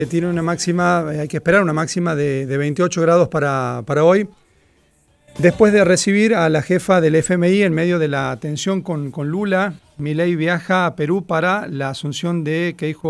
Tiene una máxima, hay que esperar una máxima de 28 grados para hoy. Después de recibir a la jefa del FMI en medio de la tensión con Lula, Milei viaja a Perú para la asunción de Keiko